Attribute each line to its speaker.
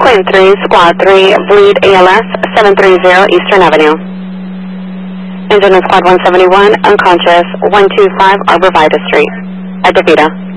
Speaker 1: Claim 3, Squad 3, Bleed ALS, 730 Eastern Avenue. Engine in Squad 171, unconscious, 125 Arbor Vita Street, at DeVita.